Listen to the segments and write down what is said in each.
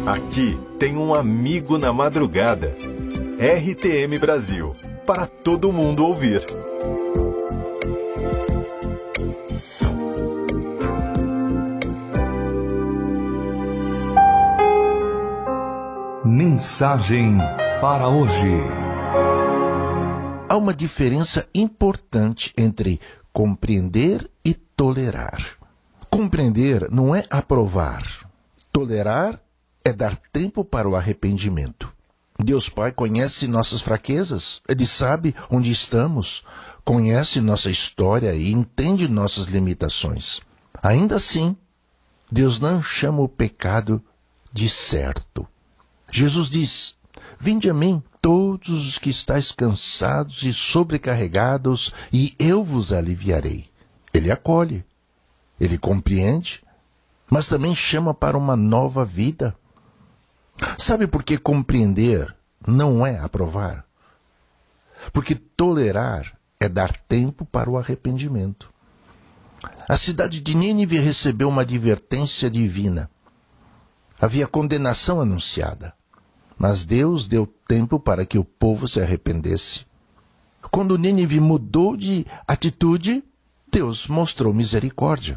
Aqui tem um amigo na madrugada. RTM Brasil, para todo mundo ouvir. Mensagem para hoje. Há uma diferença importante entre compreender e tolerar. Compreender não é aprovar. Tolerar é dar tempo para o arrependimento. Deus Pai conhece nossas fraquezas. Ele sabe onde estamos, conhece nossa história e entende nossas limitações. Ainda assim, Deus não chama o pecado de certo. Jesus diz: "Vinde a mim, todos os que estáis cansados e sobrecarregados, e eu vos aliviarei." Ele acolhe, ele compreende, mas também chama para uma nova vida. Sabe por que compreender não é aprovar? Porque tolerar é dar tempo para o arrependimento. A cidade de Nínive recebeu uma advertência divina. Havia condenação anunciada. Mas Deus deu tempo para que o povo se arrependesse. Quando Nínive mudou de atitude, Deus mostrou misericórdia.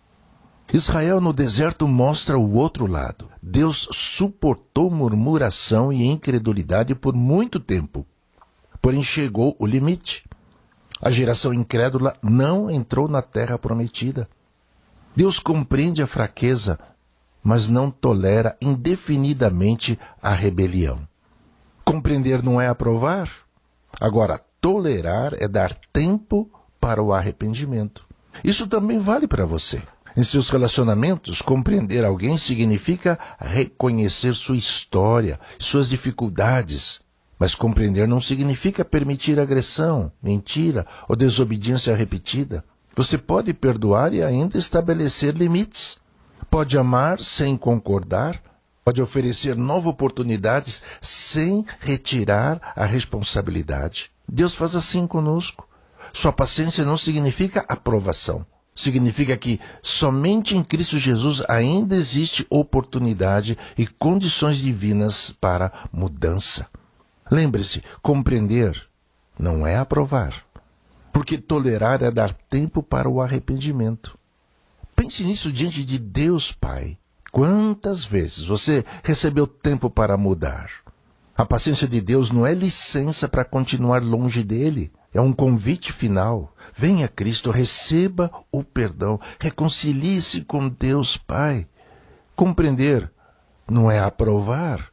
Israel no deserto mostra o outro lado. Deus suportou murmuração e incredulidade por muito tempo. Porém chegou o limite. A geração incrédula não entrou na terra prometida. Deus compreende a fraqueza, mas não tolera indefinidamente a rebelião. Compreender não é aprovar. Agora, tolerar é dar tempo para o arrependimento. Isso também vale para você. Em seus relacionamentos, compreender alguém significa reconhecer sua história, suas dificuldades. Mas compreender não significa permitir agressão, mentira ou desobediência repetida. Você pode perdoar e ainda estabelecer limites. Pode amar sem concordar, pode oferecer novas oportunidades sem retirar a responsabilidade. Deus faz assim conosco. Sua paciência não significa aprovação. Significa que somente em Cristo Jesus ainda existe oportunidade e condições divinas para mudança. Lembre-se, compreender não é aprovar, porque tolerar é dar tempo para o arrependimento. Pense nisso diante de Deus Pai. Quantas vezes você recebeu tempo para mudar? A paciência de Deus não é licença para continuar longe dele. É um convite final. Venha a Cristo, receba o perdão, reconcilie-se com Deus Pai. Compreender não é aprovar.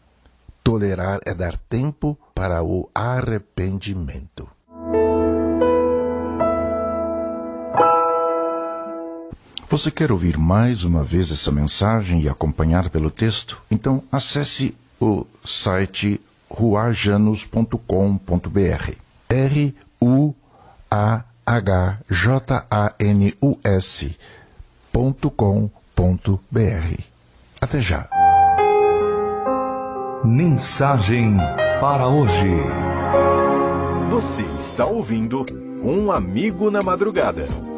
Tolerar é dar tempo para o arrependimento. Você quer ouvir mais uma vez essa mensagem e acompanhar pelo texto? Então acesse o site ruajanus.com.br. ruajanus.com.br. Até já. Mensagem para hoje. Você está ouvindo Um Amigo na Madrugada.